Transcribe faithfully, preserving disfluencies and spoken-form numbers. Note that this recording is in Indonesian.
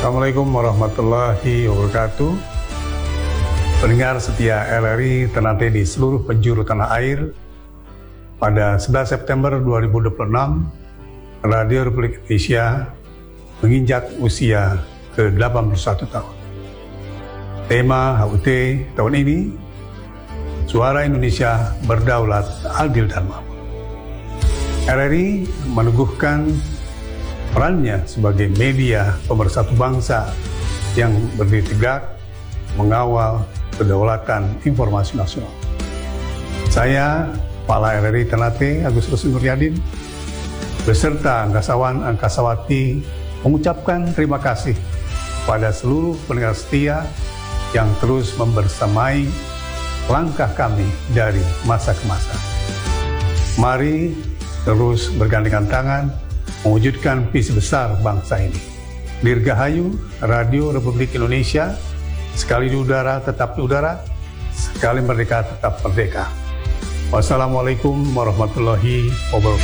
Assalamualaikum warahmatullahi wabarakatuh. Pendengar setia R R I Ternate di seluruh penjuru tanah air, pada sebelas September dua ribu dua puluh enam, Radio Republik Indonesia menginjak usia ke delapan puluh satu tahun. Tema H U T tahun ini, Suara Indonesia Berdaulat, Adil dan Makmur. R R I meneguhkan perannya sebagai media pemersatu bangsa yang berdiri tegak mengawal kedaulatan informasi nasional. Saya, Kepala R R I Ternate, Agustus Nuryadin, beserta angkasawan-angkasawati mengucapkan terima kasih pada seluruh pendengar setia yang terus membersamai langkah kami dari masa ke masa. Mari terus bergandengan tangan mewujudkan visi besar bangsa ini. Dirgahayu Radio Republik Indonesia, sekali di udara tetap di udara, sekali merdeka tetap merdeka. Wassalamualaikum warahmatullahi wabarakatuh.